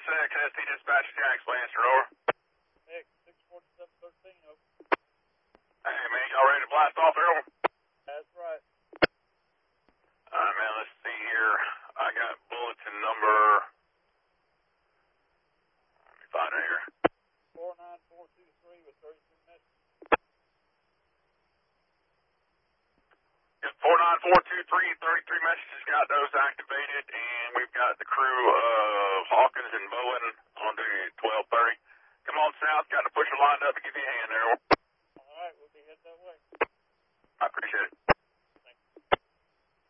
6, ST Dispatch, Jax Lancer, over. X 64713, over. Hey, man, y'all ready to blast off there, over? That's right. Alright, man, let's see here. I got bulletin number. Let me find it here. 49423 with 33 messages. Yep, 49423, 33 messages, got those activated, and we've got the crew of Hawkins and Bowen on duty at 12:30. Come on south, got the pusher lined up to give you a hand.